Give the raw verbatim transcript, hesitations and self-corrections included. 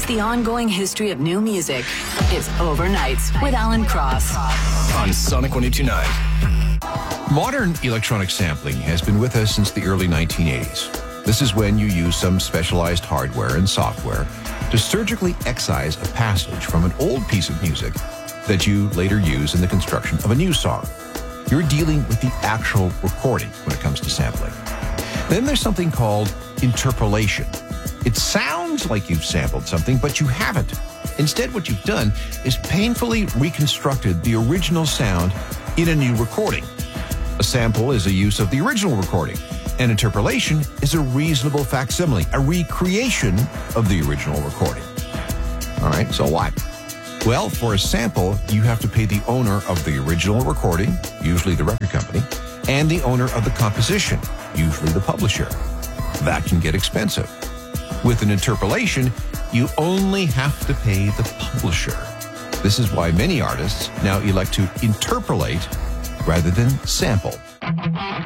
is the ongoing history of new music. It's Overnights with Alan Cross. On Sonic one oh two point nine. Modern electronic sampling has been with us since the early nineteen eighties. This is when you use some specialized hardware and software to surgically excise a passage from an old piece of music that you later use in the construction of a new song. You're dealing with the actual recording when it comes to sampling. Then there's something called interpolation. It sounds like you've sampled something, but you haven't. Instead, what you've done is painfully reconstructed the original sound in a new recording. A sample is a use of the original recording. An interpolation is a reasonable facsimile, a recreation of the original recording. All right, so what? Well, for a sample, you have to pay the owner of the original recording, usually the record company, and the owner of the composition, usually the publisher. That can get expensive. With an interpolation, you only have to pay the publisher. This is why many artists now elect to interpolate rather than sample.